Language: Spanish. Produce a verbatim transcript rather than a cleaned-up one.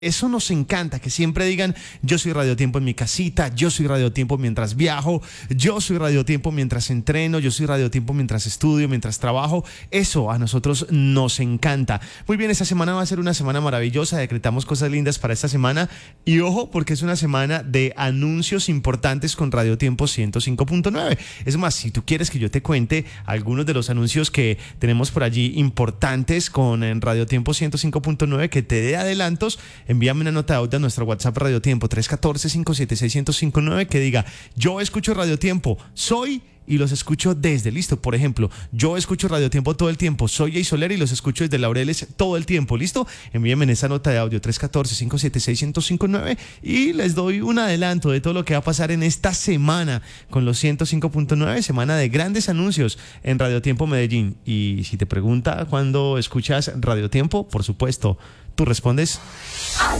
Eso nos encanta, que siempre digan, yo soy Radio Tiempo en mi casita, yo soy Radio Tiempo mientras viajo, yo soy Radio Tiempo mientras entreno, yo soy Radio Tiempo mientras estudio, mientras trabajo. Eso a nosotros nos encanta. Muy bien, esta semana va a ser una semana maravillosa, decretamos cosas lindas para esta semana y ojo, porque es una semana de anuncios importantes con Radio Tiempo ciento cinco punto nueve. Es más, si tú quieres que yo te cuente algunos de los anuncios que tenemos por allí importantes con en Radio Tiempo ciento cinco punto nueve, que te dé adelantos, envíame una nota de audio a nuestro WhatsApp Radio Tiempo tres uno cuatro, cinco siete seis, uno cero cinco nueve que diga, yo escucho Radio Tiempo, soy y los escucho desde, listo, por ejemplo, yo escucho Radio Tiempo todo el tiempo, soy Jay Soler y los escucho desde Laureles todo el tiempo, listo, envíenme en esa nota de audio tres uno cuatro, cinco siete seis, uno cero cinco nueve y les doy un adelanto de todo lo que va a pasar en esta semana con los ciento cinco punto nueve, semana de grandes anuncios en Radio Tiempo Medellín. Y si te pregunta cuándo escuchas Radio Tiempo, por supuesto, tú respondes...